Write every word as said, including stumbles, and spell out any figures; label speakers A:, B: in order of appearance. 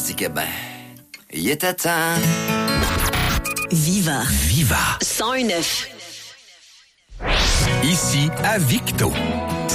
A: dit que ben, il était temps.
B: Viva.
C: Viva.
B: cent un neuf.
C: Ici, à Victo.